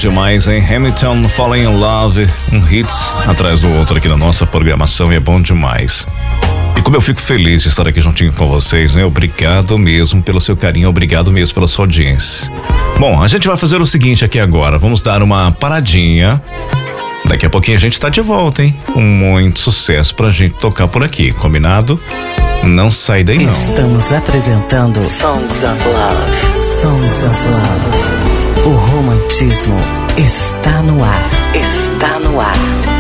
demais, hein? Hamilton, Falling in Love, um hits atrás do outro aqui na nossa programação e é bom demais. E como eu fico feliz de estar aqui juntinho com vocês, né? Obrigado mesmo pelo seu carinho, obrigado mesmo pela sua audiência. Bom, a gente vai fazer o seguinte aqui agora, vamos dar uma paradinha. Daqui a pouquinho a gente tá de volta, hein? Com muito sucesso pra gente tocar por aqui, combinado? Não sai daí não. Estamos apresentando Songs of Love. Songs of Love. O romantismo está no ar. Está no ar.